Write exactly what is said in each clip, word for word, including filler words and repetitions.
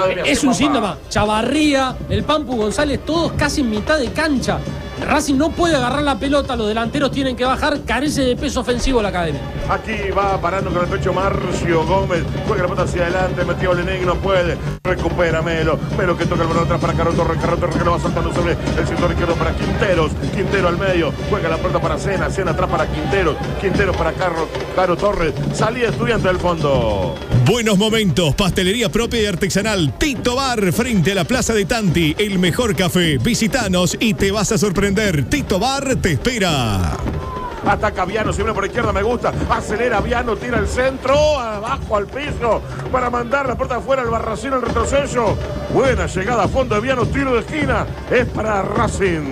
academia. Es sí, un papá. síntoma. Chavarría, el Pampu González, todos casi en mitad de cancha. Racing no puede agarrar la pelota, los delanteros tienen que bajar, carece de peso ofensivo la academia. Aquí va parando con el pecho Marcio Gómez, juega la pelota hacia adelante, metió Lenegui, no puede, recupera Melo, Melo que toca el balón atrás para Carlos Torres, Carlos Torres que lo va saltando sobre el sector izquierdo para Quinteros, Quintero al medio, juega la pelota para Sena, Sena atrás para Quinteros, Quinteros para Carlos, Caro Torres, salía Estudiante del fondo. Buenos momentos, pastelería propia y artesanal, Tito Bar, frente a la Plaza de Tanti, el mejor café, visitanos y te vas a sorprender. Tito Bar te espera. Ataca Viano, si viene por izquierda me gusta. Acelera Viano, tira el centro, abajo al piso, para mandar la puerta afuera al Barracín, el retroceso. Buena llegada a fondo de Viano, tiro de esquina. Es para Racing.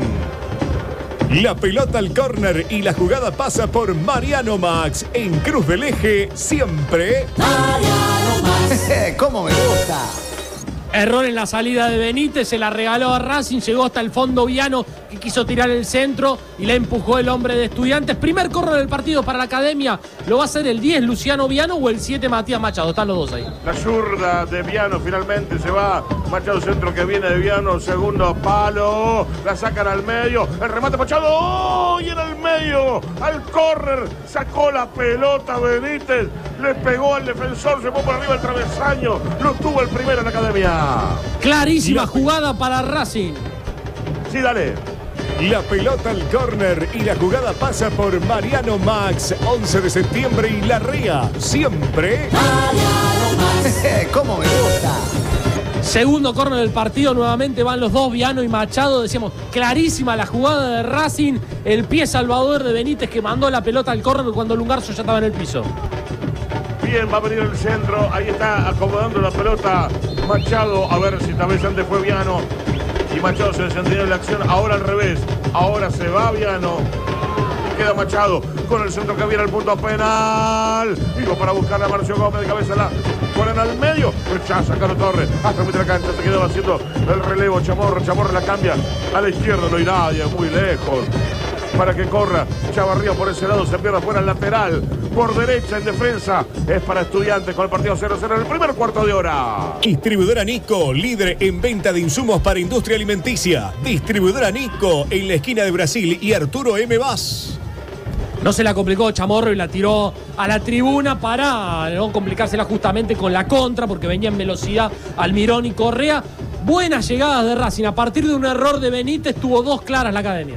La pelota al córner y la jugada pasa por Mariano Max. En Cruz del Eje, siempre. Mariano Max. ¿Cómo me gusta? Error en la salida de Benítez, se la regaló a Racing, llegó hasta el fondo Viano, que quiso tirar el centro y la empujó el hombre de Estudiantes. Primer córner del partido para la academia, lo va a hacer el diez Luciano Viano o el siete Matías Machado, están los dos ahí. La zurda de Viano finalmente se va, Machado centro que viene de Viano, segundo palo, la sacan al medio, el remate Machado, ¡oh! Y en el medio, al córner, sacó la pelota Benítez, le pegó al defensor, se fue por arriba el travesaño, lo tuvo el primero en la academia. Clarísima jugada para Racing. Sí, dale. La pelota al córner y la jugada pasa por Mariano Max. once de septiembre y La Ría. Siempre. Mariano Max. ¿Cómo me gusta? Segundo córner del partido, nuevamente van los dos, Viano y Machado. Decíamos, clarísima la jugada de Racing. El pie salvador de Benítez que mandó la pelota al córner cuando Lungarzo ya estaba en el piso. Bien, va a venir el centro, ahí está acomodando la pelota Machado, a ver si tal vez antes fue Viano y Machado se desentendió en la acción, ahora al revés, ahora se va Viano y queda Machado con el centro que viene al punto penal, digo para buscar a Marcio Gómez de cabeza, la ponen al medio, rechaza Carlos Torres, hasta mitad de la cancha se quedaba haciendo el relevo, Chamorro, Chamorro la cambia a la izquierda, no hay nadie, muy lejos. Para que corra Chavarría por ese lado, se pierde fuera el lateral, por derecha en defensa, es para Estudiantes con el partido cero cero en el primer cuarto de hora. Distribuidora Nico, líder en venta de insumos para industria alimenticia. Distribuidora Nico en la esquina de Brasil y Arturo M. Vaz. No se la complicó Chamorro y la tiró a la tribuna para no complicársela justamente con la contra, porque venía en velocidad Almirón y Correa. Buenas llegadas de Racing, a partir de un error de Benítez tuvo dos claras la academia.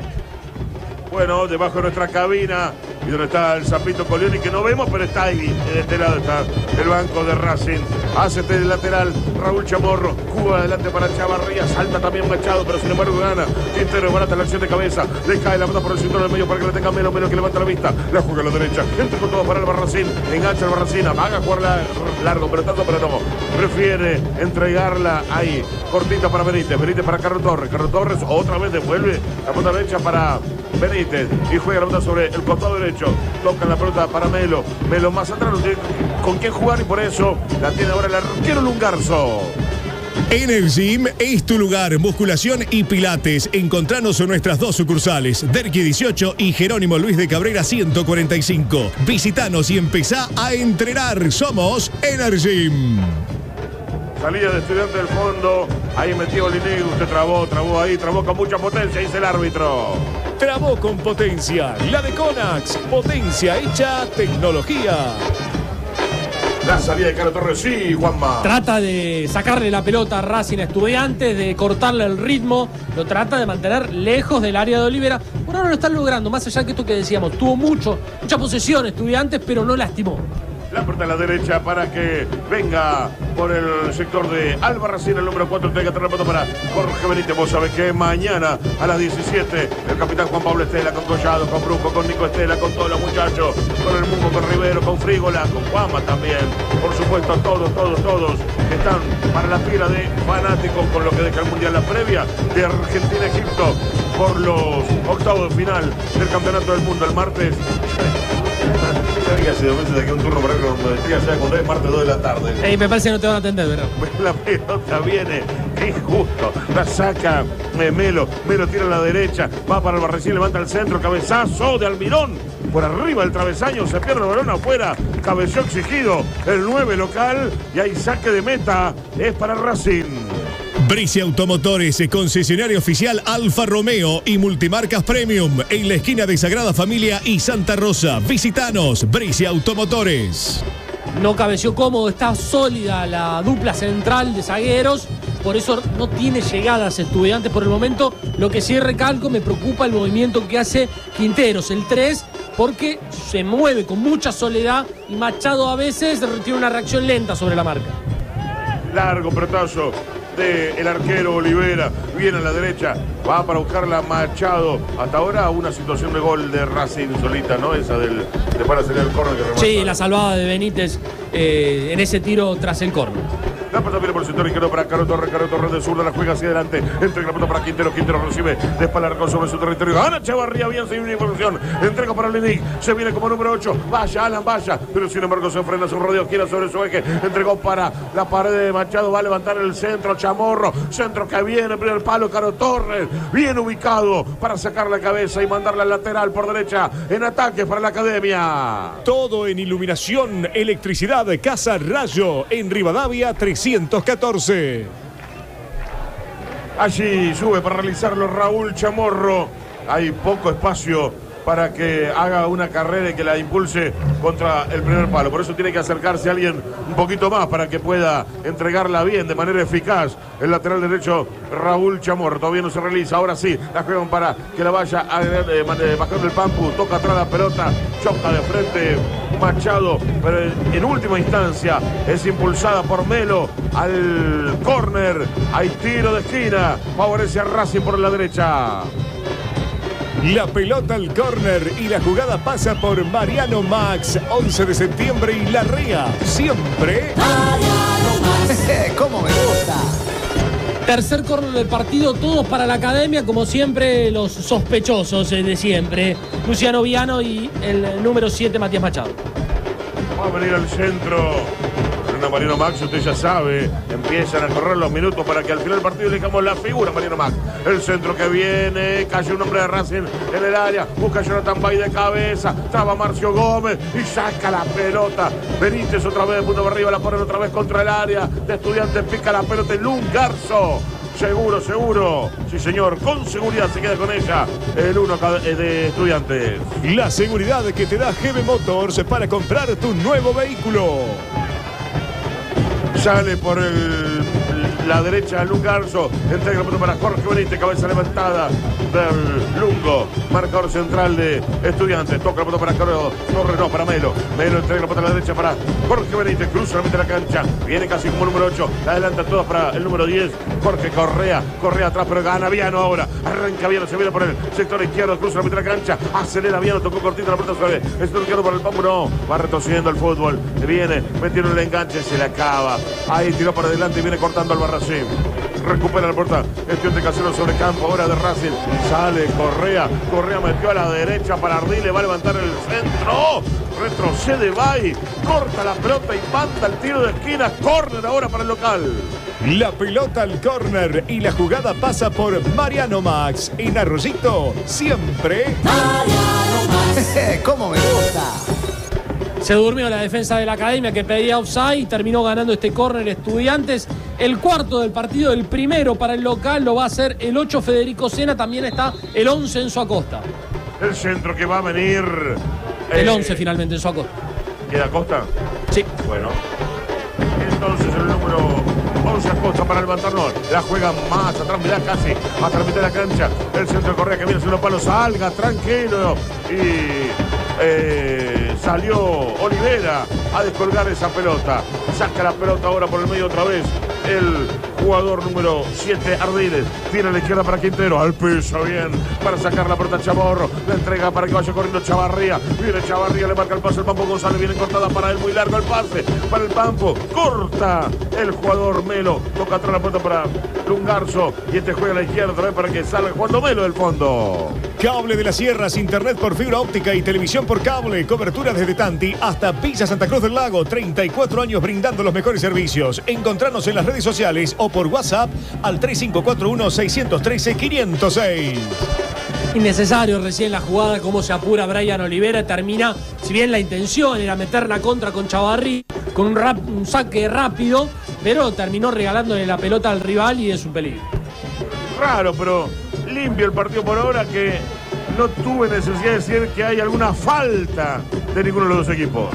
Bueno, debajo de nuestra cabina y donde está el Zapito Colioni que no vemos, pero está ahí, de este lado está el banco de Racing. Hace el lateral Raúl Chamorro, juega adelante para Chavarría, salta también Machado, pero sin embargo gana. Quintero barata la acción de cabeza, le cae la pelota por el centro del medio para que le tenga menos, menos que levanta la vista, la juega a la derecha, entra con todo para el Barracín, engancha el Barracín, amaga a jugarla largo, pero tanto, pero no, prefiere entregarla ahí, cortita para Benítez, Benítez para Carlos Torres, Carlos Torres otra vez devuelve la pelota derecha para Benítez y juega la pelota sobre el costado derecho, toca la pelota para Melo, Melo más atrás, no tiene con quién jugar y por eso la tiene ahora el arquero Lungarzo. Energym es tu lugar, musculación y pilates. Encontranos en nuestras dos sucursales, Derqui dieciocho y Jerónimo Luis de Cabrera ciento cuarenta y cinco. Visitanos y empezá a entrenar. Somos Energym. Salida de Estudiante del fondo, ahí metió Linegui, usted trabó, trabó ahí, trabó con mucha potencia, dice el árbitro. Trabó con potencia, la de Conax, potencia hecha tecnología. La salida de Carlos Torres, sí, Juanma. Trata de sacarle la pelota a Racing a Estudiantes, de cortarle el ritmo, lo trata de mantener lejos del área de Olivera. Por ahora lo están logrando, más allá que esto que decíamos, tuvo mucho, mucha posesión Estudiantes, pero no lastimó. La pelota a la derecha para que venga por el sector de Albarracín, el número cuatro, tenga que tener la pelota para Jorge Benítez. Vos sabés que mañana a las diecisiete el capitán Juan Pablo Estela con Collado, con Brujo, con Nico Estela, con todos los muchachos, con el Mungo, con Rivero, con Frígola, con Juanma también. Por supuesto, todos, todos, todos que están para la fila de fanáticos con lo que deja el Mundial, la previa de Argentina-Egipto por los octavos de final del Campeonato del Mundo el martes. Que hace dos meses de que un turno para como decía, ya cuando es martes dos de la tarde. Ey, me parece que no te van a atender, ¿verdad? La pelota viene, qué injusto. La saca eh, Melo, Melo tira a la derecha, va para el Barracín, levanta el centro, cabezazo de Almirón. por arriba del travesaño, se pierde el balón afuera, cabeció exigido el nueve local y hay saque de meta, es para Racing. Brici Automotores, concesionario oficial Alfa Romeo y Multimarcas Premium en la esquina de Sagrada Familia y Santa Rosa. Visítanos, Brici Automotores. No cabeció cómodo, está sólida la dupla central de zagueros, por eso no tiene llegadas Estudiantes por el momento. Lo que sí recalco, me preocupa el movimiento que hace Quinteros, el tres, porque se mueve con mucha soledad y Machado a veces tiene una reacción lenta sobre la marca. Largo pelotazo del arquero Olivera, viene a la derecha, va para buscarla Machado. Hasta ahora una situación de gol de Racing solita, ¿no? Esa del de para salir el córner que remata. Sí, la salvada de Benítez eh, en ese tiro tras el córner. La pelota viene por el sector izquierdo para Caro Torres, Caro Torres de zurda, la juega hacia adelante, entrega la pelota para Quintero, Quintero recibe de espalda largo sobre su territorio, gana Chavarría, bien sin información, entrega para Linic, se viene como número ocho, vaya Alan, vaya, pero sin embargo se frena su rodeo, gira sobre su eje, entregó para la pared de Machado, va a levantar el centro, Chamorro, centro que viene, primer palo, Caro Torres, bien ubicado para sacar la cabeza y mandarla al lateral por derecha, en ataque para la Academia. Todo en iluminación, electricidad, Casa Rayo, en Rivadavia trescientos catorce. Allí sube para realizarlo Raúl Chamorro. Hay poco espacio para que haga una carrera y que la impulse contra el primer palo. Por eso tiene que acercarse a alguien un poquito más para que pueda entregarla bien, de manera eficaz. El lateral derecho, Raúl Chamorro. Todavía no se realiza. Ahora sí, la juegan para que la vaya a, eh, bajando el Pampu. Toca atrás la pelota, choca de frente Machado, pero en última instancia es impulsada por Melo al córner. Hay tiro de esquina. Favorece a Racing por la derecha. La pelota al córner y la jugada pasa por Mariano Max. once de septiembre y Larrea. Siempre. Mariano Max. ¿Cómo me gusta? Tercer córner del partido, todos para la Academia, como siempre, los sospechosos de siempre. Luciano Viano y el número siete, Matías Machado. Va a venir al centro. Mariano Max, usted ya sabe, empiezan a correr los minutos para que al final del partido elegamos la figura Mariano Max. El centro que viene, cayó un hombre de Racing en el área, busca a Jonathan Bay de cabeza, traba Marcio Gómez y saca la pelota. Benítez otra vez, punto para arriba, la ponen otra vez contra el área de Estudiantes, pica la pelota en Lungarzo. Seguro, seguro. Sí, señor, con seguridad se queda con ella el uno de Estudiantes. La seguridad que te da G B Motors para comprar tu nuevo vehículo. Sale por el, la derecha Lungarzo, entrega la pelota para Jorge Benítez, cabeza levantada del Lungo, marcador central de Estudiantes, toca la pelota para Carlos Torres, no, para Melo, Melo entrega la pelota a la derecha para Jorge Benítez, cruza la mitad de la cancha, viene casi como número ocho, la adelanta todas para el número diez, Jorge Correa, Correa atrás, pero gana Viano ahora, arranca Viano, se viene por el sector izquierdo, cruza la mitad de la cancha, acelera Viano, tocó cortita la pelota sobre el sector izquierdo para el Pampu, no, va retrocediendo el fútbol, viene, metieron el enganche, se le acaba, ahí tiró para adelante y viene cortando al Barracín. Recupera la puerta Estudiante Casero sobre campo, ahora de Racing, sale Correa, Correa metió a la derecha para Ardile, va a levantar el centro, retrocede Bay, corta la pelota y manda el tiro de esquina, córner ahora para el local. La pelota al córner y la jugada pasa por Mariano Max. En Arroyito, siempre. Mariano Max. ¿Cómo me gusta? Se durmió la defensa de la Academia que pedía offside y terminó ganando este córner Estudiantes. El cuarto del partido, el primero para el local, lo va a hacer el ocho Federico Sena. También está el once Enzo Acosta. El centro que va a venir. El eh, once finalmente Enzo Acosta. ¿Queda Acosta? Sí. Bueno. Entonces el número once Acosta para levantarnos. La juega más atrás, mirá casi hasta la mitad de la cancha. El centro de Correa que viene sobre los palos. Salga tranquilo. Y eh, salió Olivera a descolgar esa pelota. Saca la pelota ahora por el medio otra vez. El jugador número siete, Ardiles, tiene a la izquierda para Quintero, al piso bien, para sacar la pelota Chamorro, la entrega para que vaya corriendo Chavarría, viene Chavarría, le marca el pase al Pampo González, viene cortada para él, muy largo el pase, para el Pampo, corta el jugador Melo, toca atrás la pelota para Lungarzo, y este juega a la izquierda otra vez para que salga jugando Melo del fondo. Cable de las Sierras, internet por fibra óptica y televisión por cable, cobertura desde Tanti hasta Villa Santa Cruz del Lago, treinta y cuatro años brindando los mejores servicios. Encontranos en las redes sociales o por WhatsApp al tres cinco cuatro uno, seis uno tres, cinco cero seis. Innecesario recién la jugada, cómo se apura Brian Olivera, termina, si bien la intención era meter la contra con Chavarría, con un, rap, un saque rápido, pero terminó regalándole la pelota al rival y es un peligro. Raro, pero limpio el partido por ahora, que no tuve necesidad de decir que hay alguna falta de ninguno de los dos equipos.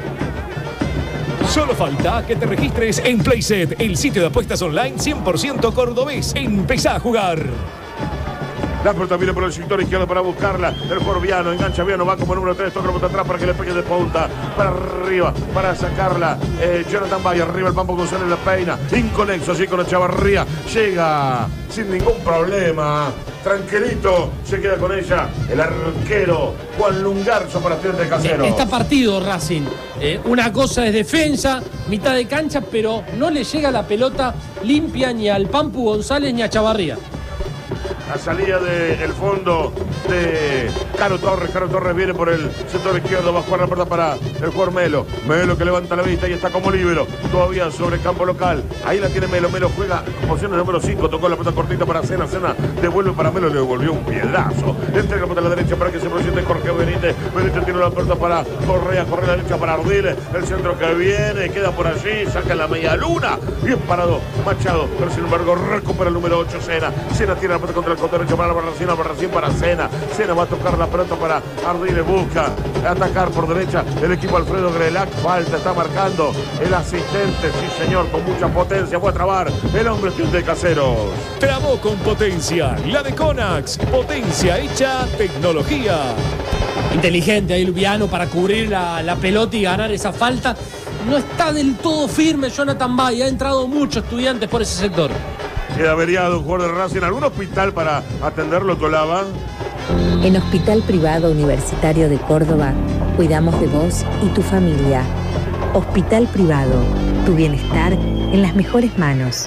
Solo falta que te registres en Playset, el sitio de apuestas online cien por ciento cordobés. Empezá a jugar. La pelota viene por el sector izquierdo para buscarla. El jugador Viano, engancha Viano, va como número tres, toca la pelota atrás para que le pegue de punta. Para arriba, para sacarla. Eh, Jonathan Valle, arriba el Pampo González la peina. Inconexo, así con la Chavarría. Llega sin ningún problema. Tranquilito, se queda con ella el arquero Juan Lungarzo para Estudiantes de Caseros. Está partido Racing. Eh, una cosa es defensa, mitad de cancha, pero no le llega la pelota limpia ni al Pampu González ni a Chavarría. La salida del fondo de Caro Torres. Caro Torres viene por el sector izquierdo. Va a jugar la pelota para el jugador Melo. Melo que levanta la vista y está como líbero. Todavía sobre el campo local. Ahí la tiene Melo. Melo juega en posición número cinco. Tocó la pelota cortita para Cena. Cena devuelve para Melo. Le devolvió un piedrazo. Entrega la pelota a la derecha para que se presente Jorge Benítez. Benítez tiene la pelota para Correa. Correa a la derecha para Ardiles. El centro que viene. Queda por allí. Saca la media luna. Bien parado Machado. Pero sin embargo recupera el número ocho Cena. Cena tiene la pelota contra el derecho para Barracín, Barracín para Cena. Cena va a tocar la pelota para Ardiles, busca atacar por derecha el equipo Alfredo Grelac. Falta, está marcando el asistente, sí señor, con mucha potencia. Fue a trabar el hombre de Caseros. Trabó con potencia, la de Conax. Potencia hecha tecnología. Inteligente ahí Lubiano para cubrir la, la pelota y ganar esa falta. No está del todo firme Jonathan Valle. Ha entrado muchos Estudiantes por ese sector. Queda averiado un jugador de Racing. ¿Algún hospital para atenderlo, Tolaba? En Hospital Privado Universitario de Córdoba, cuidamos de vos y tu familia. Hospital Privado, tu bienestar en las mejores manos.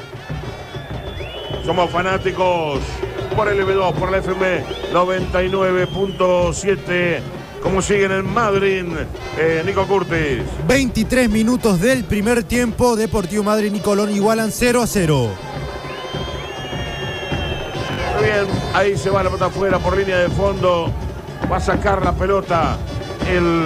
Somos fanáticos por el L B dos, por la F M noventa y nueve punto siete. ¿Cómo siguen en Madrid, eh, Nico Curtis? veintitrés minutos del primer tiempo. Deportivo Madrid y Colón igualan cero a cero. Muy bien, ahí se va la pelota afuera por línea de fondo. Va a sacar la pelota el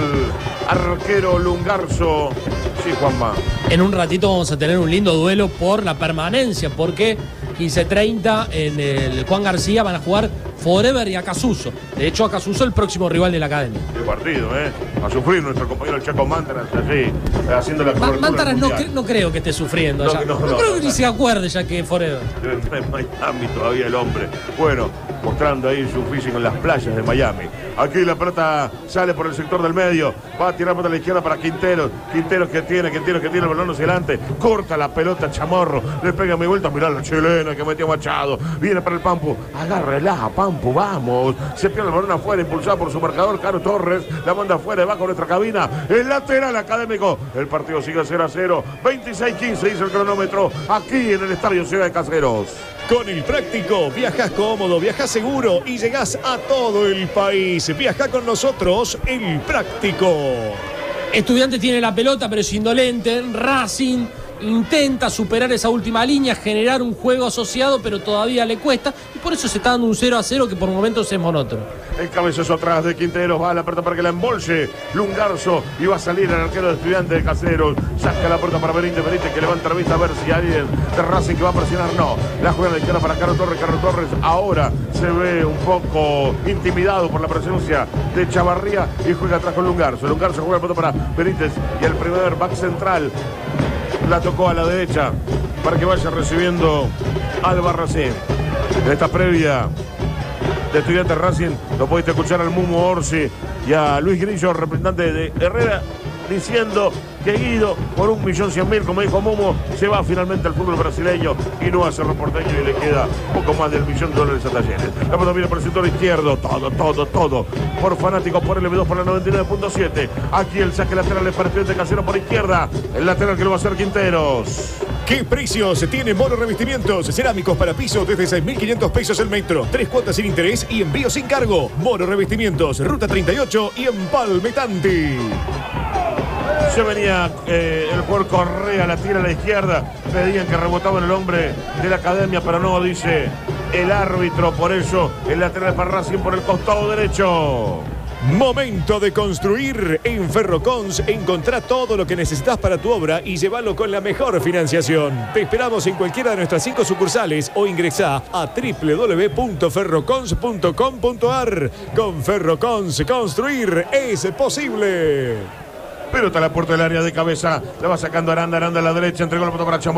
arquero Lungarzo. Sí, Juanma. En un ratito vamos a tener un lindo duelo por la permanencia, porque quince treinta en el Juan García van a jugar Forever y Acasuso. De hecho, Acasuso el próximo rival de la academia. Qué partido, ¿eh? A sufrir nuestro compañero el Chaco Mantaras allí, haciendo la cobertura. Mantaras no, cre no creo que esté sufriendo. No, no, no, no creo no, que no. Ni se acuerde ya que Forever. En Miami todavía el hombre. Bueno, mostrando ahí su físico en las playas de Miami. Aquí la pelota sale por el sector del medio. Va a tirar por la izquierda para Quintero. Quintero que tiene, Quintero que tiene el balón hacia adelante. Corta la pelota Chamorro. Le pega mi vuelta. Mirá la chilena que metió Machado. Viene para el Pampu. Agárrela, Pampu, vamos. Se pierde el balón afuera, impulsado por su marcador, Caro Torres. La manda afuera, debajo de nuestra cabina. El lateral académico. El partido sigue cero a cero. veintiséis quince dice el cronómetro. Aquí en el Estadio Ciudad de Caseros. Con el práctico, viajás cómodo, viajás seguro y llegás a todo el país. Viajá con nosotros, el práctico. Estudiantes tiene la pelota, pero es indolente. Racing intenta superar esa última línea, generar un juego asociado, pero todavía le cuesta. Y por eso se está dando un cero a cero que por momentos es monótono. El cabezazo atrás de Quintero, va a la puerta para que la embolse Lungarzo y va a salir el arquero de Estudiantes de Caseros. Saca la puerta para Benítez, Benítez que levanta la vista a ver si alguien de Racing que va a presionar. No, la juega a la izquierda para Caro Torres. Caro Torres ahora se ve un poco intimidado por la presencia de Chavarría y juega atrás con Lungarzo. Lungarzo juega la puerta para Benítez y el primer back central la tocó a la derecha para que vaya recibiendo Albarracín. En esta previa de Estudiantes Racing lo podéis escuchar al Mumo Orsi y a Luis Grillo, representante de Herrera, diciendo que Guido, por un millón cien mil, como dijo Mumo, se va finalmente al fútbol brasileño y no hace reporteño y le queda poco más del millón de dólares a Talleres. La pelota viene por el sector izquierdo, todo, todo, todo, por fanáticos, por L B dos, por la noventa y nueve punto siete. Aquí el saque lateral es para Estudiantes Casero por izquierda, el lateral que lo va a hacer Quinteros. ¿Qué precios tiene Mono Revestimientos? Cerámicos para pisos desde seis mil quinientos pesos el metro. Tres cuotas sin interés y envío sin cargo. Mono Revestimientos, Ruta treinta y ocho y Empalme Tanti. Se venía eh, el jugador Correa, la tira a la izquierda. Pedían que rebotaba en el hombre de la academia, pero no, dice el árbitro. Por eso el lateral para Racing por el costado derecho. Momento de construir. En Ferrocons encontrá todo lo que necesitas para tu obra y llévalo con la mejor financiación. Te esperamos en cualquiera de nuestras cinco sucursales o ingresá a doble u doble u doble u punto ferrocons punto com punto a r. Con Ferrocons, construir es posible. Pelota a la puerta del área de cabeza. La va sacando Aranda, Aranda a la derecha. Entregó la pelota para Chamorro.